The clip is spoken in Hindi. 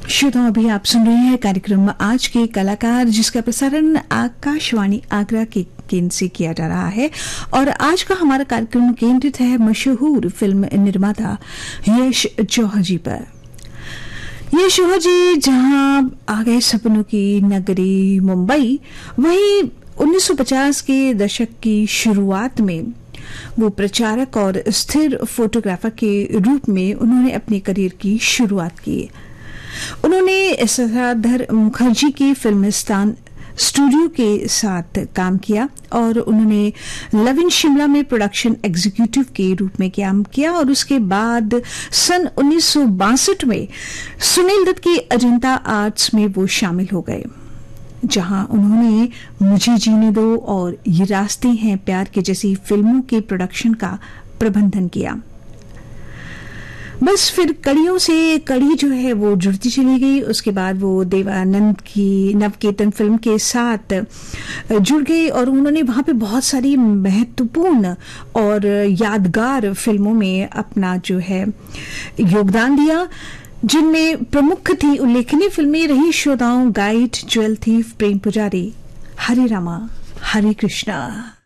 श्रोताओं, अभी आप सुन रहे हैं कार्यक्रम आज के कलाकार, जिसका प्रसारण आकाशवाणी आगरा के केंद्र से किया जा रहा है। और आज का हमारा कार्यक्रम केंद्रित है मशहूर फिल्म निर्माता यश जौहर जी पर। यश जौहर जी जहां आ गए सपनों की नगरी मुंबई, वहीं 1950 के दशक की शुरुआत में वो प्रचारक और स्थिर फोटोग्राफर के रूप में उन्होंने अपने करियर की शुरुआत की। उन्होंने सरदार मुखर्जी की फिल्मिस्तान स्टूडियो के साथ काम किया और उन्होंने लव इन शिमला में प्रोडक्शन एग्जीक्यूटिव के रूप में काम किया। और उसके बाद सन 1962 में सुनील दत्त की अजंता आर्ट्स में वो शामिल हो गए, जहां उन्होंने मुझे जीने दो और ये रास्ते हैं प्यार के जैसी फिल्मों के प्रोडक्शन का प्रबंधन किया। बस फिर कड़ियों से कड़ी जो है वो जुड़ती चली गई। उसके बाद वो देवानंद की नवकेतन फिल्म के साथ जुड़ गई और उन्होंने वहां पे बहुत सारी महत्वपूर्ण और यादगार फिल्मों में अपना जो है योगदान दिया, जिनमें प्रमुख थी उल्लेखनीय फिल्में रही श्रोताओं गाइड, ज्वेल थीफ, प्रेम पुजारी, हरे रामा हरे कृष्णा।